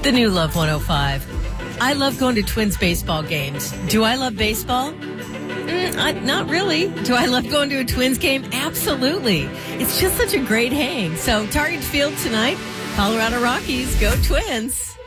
The new Love 105. I love going to Twins baseball games. Do I love baseball? Not really. Do I love going to a Twins game? Absolutely. It's just such a great hang. So Target Field tonight, Colorado Rockies, go Twins.